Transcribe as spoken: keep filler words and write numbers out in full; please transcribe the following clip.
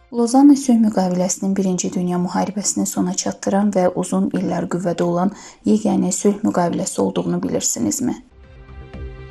Lozanna sülh müqaviləsinin Birinci Dünya müharibəsini sona çatdıran və uzun illər qüvvədə olan yeganə sülh müqaviləsi olduğunu bilirsinizmi?